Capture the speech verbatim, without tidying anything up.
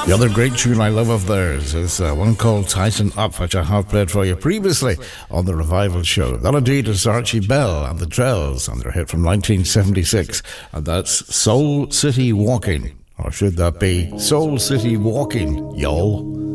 The other great tune I love of theirs is uh, one called Tighten Up, which I have played for you previously on the Revival Show. That indeed is Archie Bell and the Drells and their hit from nineteen seventy-six, and that's Soul City Walking. Or should that be Soul City Walking, y'all?